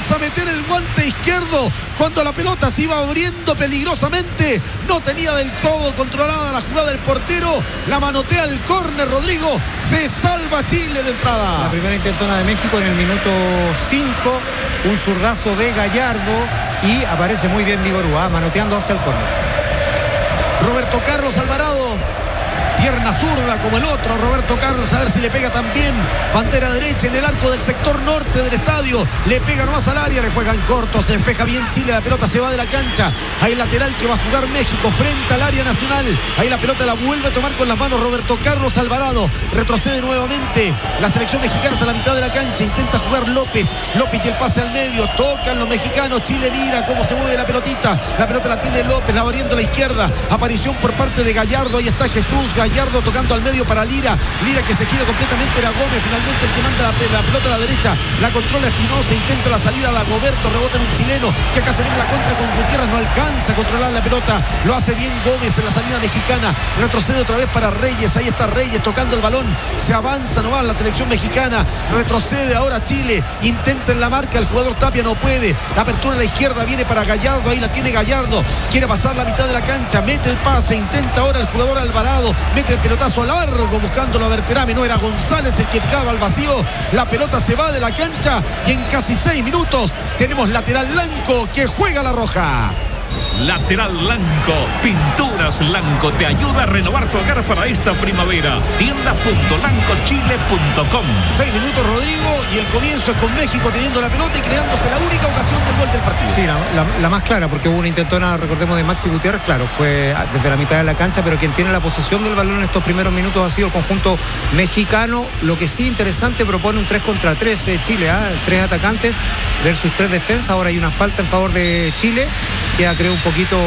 alcanza a meter el guante izquierdo cuando la pelota se iba abriendo peligrosamente. No tenía del todo controlada la jugada del portero. La manotea el córner, Rodrigo. Se salva Chile de entrada. La primera intentona de México en el minuto 5. Un zurdazo de Gallardo y aparece muy bien Vigorúa, manoteando hacia el córner. Roberto Carlos Alvarado. Pierna zurda como el otro, Roberto Carlos, a ver si le pega también. Pantera derecha en el arco del sector norte del estadio. Le pega nomás al área, le juegan corto, se despeja bien Chile, la pelota se va de la cancha. Hay lateral que va a jugar México frente al área nacional. Ahí la pelota la vuelve a tomar con las manos Roberto Carlos Alvarado. Retrocede nuevamente la selección mexicana hasta la mitad de la cancha. Intenta jugar López. López y el pase al medio. Tocan los mexicanos. Chile mira cómo se mueve la pelotita. La pelota la tiene López, la va abriendo a la izquierda. Aparición por parte de Gallardo. Ahí está Jesús Gallardo tocando al medio para Lira. Lira que se gira completamente, era Gómez finalmente el que manda la pelota a la derecha. La controla Espinosa, intenta la salida de Dagoberto, rebota en un chileno que acá se viene la contra con Gutiérrez, no alcanza a controlar la pelota. Lo hace bien Gómez en la salida mexicana. Retrocede otra vez para Reyes. Ahí está Reyes tocando el balón. Se avanza nomás la selección mexicana. Retrocede ahora Chile. Intenta en la marca. El jugador Tapia no puede. La apertura a la izquierda viene para Gallardo. Ahí la tiene Gallardo. Quiere pasar la mitad de la cancha. Mete el pase. Intenta ahora el jugador Alvarado. Mete el pelotazo largo buscándolo a Berterame. No era González el que pegaba al vacío. La pelota se va de la cancha y en casi 6 minutos tenemos lateral Lanco que juega la roja. Lateral Lanco, Pinturas Lanco te ayuda a renovar tu hogar para esta primavera. Tienda.lancochile.com. 6 minutos, Rodrigo, y el comienzo es con México teniendo la pelota y creándose la única ocasión de gol del partido. Sí, la más clara, porque hubo una intentona, recordemos, de Maxi Gutiérrez, claro, fue desde la mitad de la cancha, pero quien tiene la posesión del balón en estos primeros minutos ha sido el conjunto mexicano. Lo que sí interesante, propone un 3 contra 3 Chile, 3 atacantes versus 3 defensas. Ahora hay una falta en favor de Chile. Queda, creo, un poquito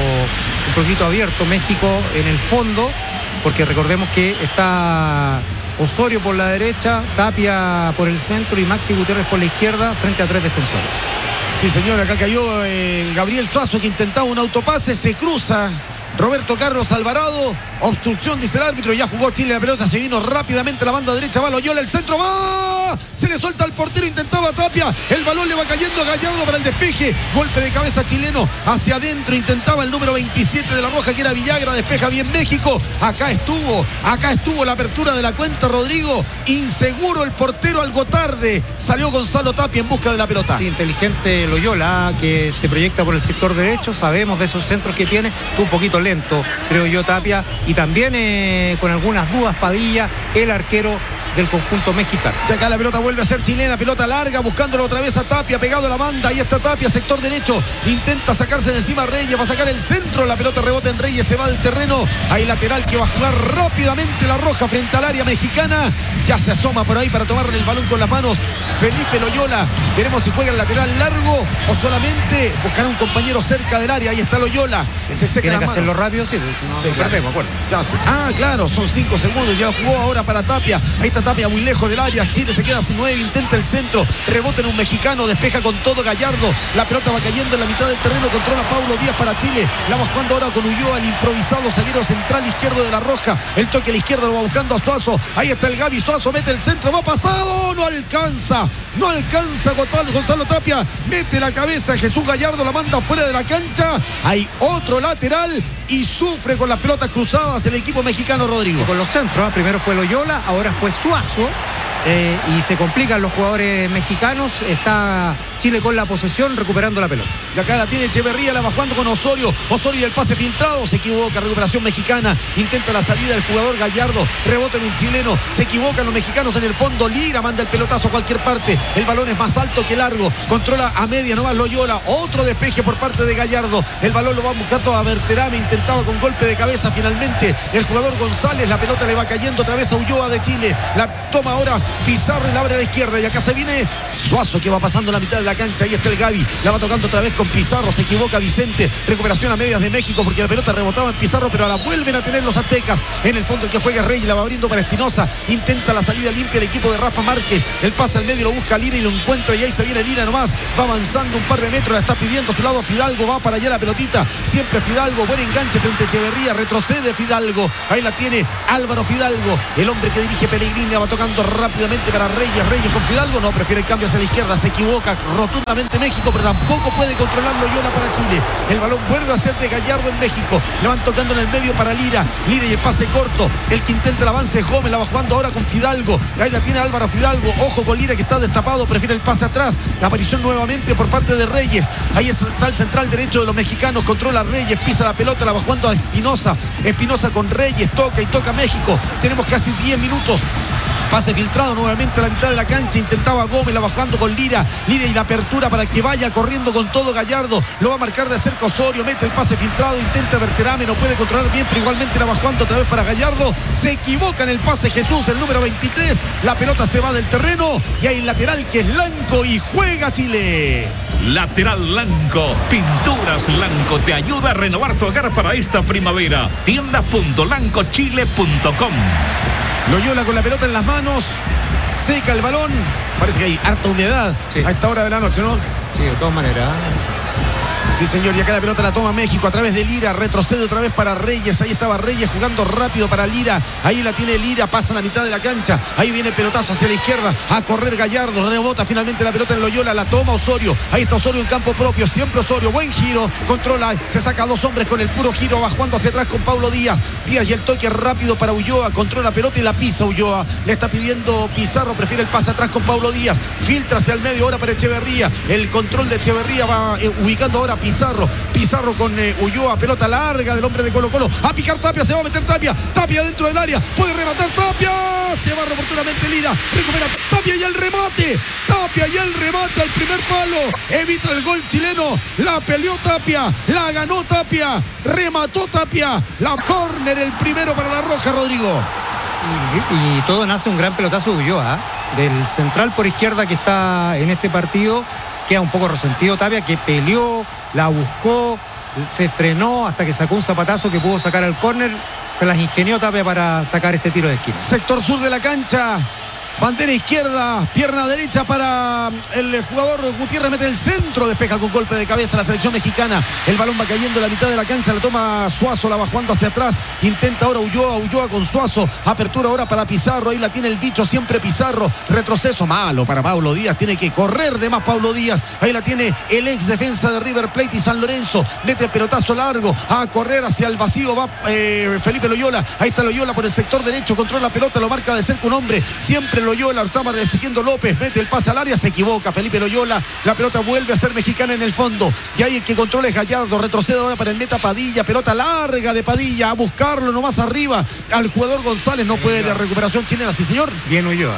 abierto México en el fondo, porque recordemos que está Osorio por la derecha, Tapia por el centro y Maxi Gutiérrez por la izquierda frente a 3 defensores. Sí, señor, acá cayó Gabriel Suazo, que intentaba un autopase, se cruza Roberto Carlos Alvarado, obstrucción, dice el árbitro, ya jugó Chile la pelota, se vino rápidamente a la banda derecha, va Loyola, el centro, va, se le suelta al portero, intentaba Tapia, el balón le va cayendo a Gallardo para el despeje, golpe de cabeza chileno, hacia adentro, intentaba el número 27 de la roja, que era Villagra, despeja bien México, acá estuvo la apertura de la cuenta, Rodrigo, inseguro el portero, algo tarde, salió Gonzalo Tapia en busca de la pelota. Sí, inteligente Loyola, que se proyecta por el sector derecho, sabemos de esos centros que tiene, un poquito lento, creo yo, Tapia, y también con algunas dudas Padilla, el arquero del conjunto mexicano. Y acá la pelota vuelve a ser chilena, pelota larga, buscándolo otra vez a Tapia, pegado a la banda, ahí está Tapia, sector derecho, intenta sacarse de encima Reyes, va a sacar el centro, la pelota rebota en Reyes, se va del terreno, hay lateral que va a jugar rápidamente la roja frente al área mexicana, ya se asoma por ahí para tomarle el balón con las manos Felipe Loyola, veremos si juega el lateral largo o solamente buscará un compañero cerca del área, ahí está Loyola, se seca. Tiene que hacerlo rápido, sí, si no, sí, claro. Perdemos, acuerdo. Claro, son 5 segundos, ya lo jugó ahora para Tapia, ahí está Tapia muy lejos del área, Chile se queda sin 9, intenta el centro, rebota en un mexicano, despeja con todo Gallardo, la pelota va cayendo en la mitad del terreno, controla Paulo Díaz para Chile, la va jugando ahora con Ulloa, el improvisado zaguero central izquierdo de la roja, el toque a la izquierda lo va buscando a Suazo, ahí está el Gaby Suazo, mete el centro, va pasado, no alcanza Gonzalo Tapia, mete la cabeza, Jesús Gallardo la manda fuera de la cancha, hay otro lateral y sufre con las pelotas cruzadas el equipo mexicano, Rodrigo. Con los centros, primero fue Loyola, ahora fue Suazo. Y se complican los jugadores mexicanos. Está Chile con la posesión, recuperando la pelota. Y acá la tiene Echeverría, la va jugando con Osorio y el pase filtrado, se equivoca, recuperación mexicana, intenta la salida del jugador Gallardo, rebota en un chileno, se equivocan los mexicanos en el fondo, Lira manda el pelotazo a cualquier parte, el balón es más alto que largo, controla a media nomás Loyola, otro despeje por parte de Gallardo, el balón lo va buscando a Berterame, intentaba con golpe de cabeza finalmente el jugador González, la pelota le va cayendo otra vez a Ulloa de Chile, la toma ahora Pizarro y la abre a la izquierda, y acá se viene Suazo, que va pasando la mitad de la cancha, ahí está el Gaby, la va tocando otra vez con Pizarro, se equivoca Vicente, recuperación a medias de México porque la pelota rebotaba en Pizarro, pero la vuelven a tener los aztecas, en el fondo el que juega Reyes, la va abriendo para Espinosa, intenta la salida limpia el equipo de Rafa Márquez, el pase al medio lo busca Lira y lo encuentra, y ahí se viene Lira nomás, va avanzando un par de metros, la está pidiendo a su lado Fidalgo, va para allá la pelotita, siempre Fidalgo, buen enganche frente a Echeverría, retrocede Fidalgo, ahí la tiene Álvaro Fidalgo, el hombre que dirige Pellegrini, va tocando rápidamente para Reyes con Fidalgo, no, prefiere el cambio hacia la izquierda, se equivoca rotundamente México, pero tampoco puede controlar Loyola para Chile. El balón vuelve a ser de Gallardo en México. Le van tocando en el medio para Lira y el pase corto. El que intenta el avance es Gómez, la va jugando ahora con Fidalgo. Ahí la tiene Álvaro Fidalgo. Ojo con Lira que está destapado, prefiere el pase atrás. La aparición nuevamente por parte de Reyes. Ahí está el central derecho de los mexicanos. Controla a Reyes, pisa la pelota, la va jugando a Espinosa. Espinosa con Reyes, toca y toca México. Tenemos casi 10 minutos. Pase filtrado nuevamente a la mitad de la cancha. Intentaba Gómez, la va jugando con Lira. Lira y la apertura para que vaya corriendo con todo Gallardo. Lo va a marcar de cerca Osorio. Mete el pase filtrado. Intenta Berterame. No puede controlar bien, pero igualmente la va jugando otra vez para Gallardo. Se equivoca en el pase Jesús, el número 23. La pelota se va del terreno. Y hay lateral que es Lanco y juega Chile. Lateral Lanco, Pinturas Lanco te ayuda a renovar tu hogar para esta primavera. Tienda.lancochile.com. Loyola con la pelota en las manos, seca el balón, parece que hay harta humedad a esta hora de la noche, ¿no? Sí, de todas maneras. Sí, señor, y acá la pelota la toma México a través de Lira, retrocede otra vez para Reyes, ahí estaba Reyes jugando rápido para Lira, ahí la tiene Lira, pasa a la mitad de la cancha, ahí viene el pelotazo hacia la izquierda, a correr Gallardo, rebota finalmente la pelota en Loyola, la toma Osorio, ahí está Osorio en campo propio, siempre Osorio, buen giro, controla, se saca a 2 hombres con el puro giro, va jugando hacia atrás con Paulo Díaz, Díaz y el toque rápido para Ulloa, controla la pelota y la pisa Ulloa, le está pidiendo Pizarro, prefiere el pase atrás con Paulo Díaz, filtra hacia el medio ahora para Echeverría, el control de Echeverría va ubicando ahora Pizarro con Ulloa, pelota larga del hombre de Colo Colo, a picar Tapia, se va a meter Tapia dentro del área, puede rematar Tapia, se va oportunamente Lira, recupera Tapia y el remate al primer palo, evita el gol chileno, la peleó Tapia, la ganó Tapia, remató Tapia, la córner, el primero para la Roja, Rodrigo. Y todo nace un gran pelotazo de Ulloa, del central por izquierda que está en este partido. Queda un poco resentido Tapia, que peleó, la buscó, se frenó hasta que sacó un zapatazo que pudo sacar al córner. Se las ingenió Tapia para sacar este tiro de esquina. Sector sur de la cancha. Bandera izquierda, pierna derecha para el jugador Gutiérrez, mete el centro, despeja con golpe de cabeza la selección mexicana. El balón va cayendo en la mitad de la cancha, la toma Suazo, la va jugando hacia atrás. Intenta ahora Ulloa con Suazo. Apertura ahora para Pizarro, ahí la tiene el bicho, siempre Pizarro. Retroceso malo para Paulo Díaz, tiene que correr de más Paulo Díaz. Ahí la tiene el ex defensa de River Plate y San Lorenzo. Mete pelotazo largo, a correr hacia el vacío va Felipe Loyola. Ahí está Loyola por el sector derecho, controla la pelota, lo marca de cerca un hombre. Siempre Loyola, estaba recibiendo López, mete el pase al área, se equivoca Felipe Loyola, la pelota vuelve a ser mexicana en el fondo, y ahí el que controla es Gallardo, retrocede ahora para el meta Padilla, pelota larga de Padilla, a buscarlo nomás arriba, al jugador González, no puede de recuperación chilena, sí señor. Bien Ulloa.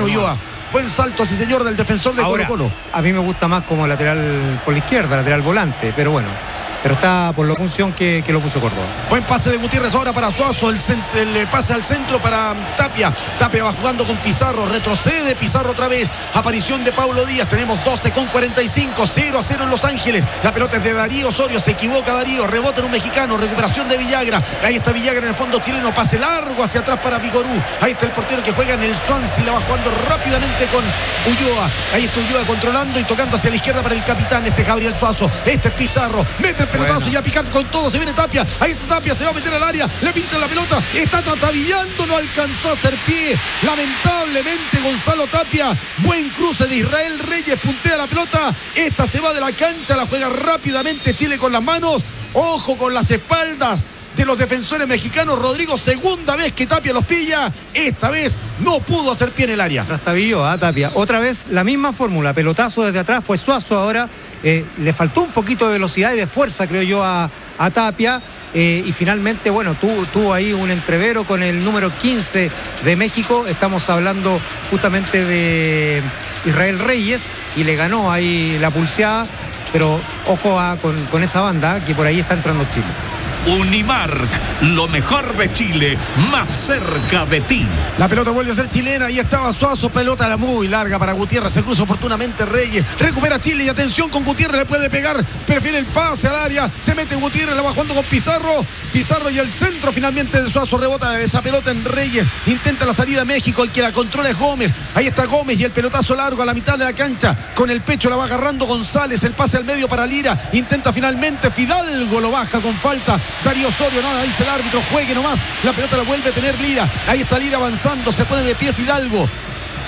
Buen salto, sí señor, del defensor de Colo Colo. A mí me gusta más como lateral por la izquierda, lateral volante, pero bueno. Pero está por la función que lo puso Córdoba. Buen pase de Gutiérrez ahora para Suazo, el pase al centro para Tapia va jugando con Pizarro, retrocede Pizarro otra vez, aparición de Paulo Díaz, tenemos 12:45, 0-0 en Los Ángeles, la pelota es de Darío Osorio, se equivoca Darío, rebota en un mexicano, recuperación de Villagra, ahí está Villagra en el fondo chileno, pase largo hacia atrás para Vigorú, ahí está el portero que juega en el Swansea, la va jugando rápidamente con Ulloa, ahí está Ulloa controlando y tocando hacia la izquierda para el capitán, Gabriel Suazo, es Pizarro, mete el pelotazo y a picar con todo, se viene Tapia, ahí está Tapia, se va a meter al área, le pinta la pelota, está tratabillando, no alcanzó a hacer pie, lamentablemente Gonzalo Tapia, buen cruce de Israel Reyes, puntea la pelota, esta se va de la cancha, la juega rápidamente Chile con las manos, ojo con las espaldas de los defensores mexicanos, Rodrigo, segunda vez que Tapia los pilla, esta vez no pudo hacer pie en el área. Trastabilló a Tapia, otra vez la misma fórmula, pelotazo desde atrás, fue Suazo ahora, le faltó un poquito de velocidad y de fuerza creo yo a Tapia, y finalmente bueno, tuvo ahí un entrevero con el número 15 de México, estamos hablando justamente de Israel Reyes, y le ganó ahí la pulseada, pero ojo con esa banda que por ahí está entrando Chile. Unimark, lo mejor de Chile, más cerca de ti. La pelota vuelve a ser chilena, ahí estaba Suazo, pelota era muy larga para Gutiérrez, se cruza oportunamente Reyes, recupera Chile y atención con Gutiérrez, le puede pegar, prefiere el pase al área, se mete Gutiérrez, la va jugando con Pizarro y el centro finalmente de Suazo, rebota esa pelota en Reyes, intenta la salida México, el que la controla es Gómez, ahí está Gómez y el pelotazo largo a la mitad de la cancha, con el pecho la va agarrando González, el pase al medio para Lira, intenta finalmente Fidalgo, lo baja con falta, Darío Osorio, nada, dice el árbitro, juegue nomás, la pelota la vuelve a tener Lira, ahí está Lira avanzando, se pone de pie Fidalgo,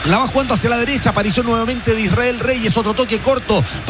La va jugando hacia la derecha. Aparición nuevamente de Israel Reyes. Otro toque corto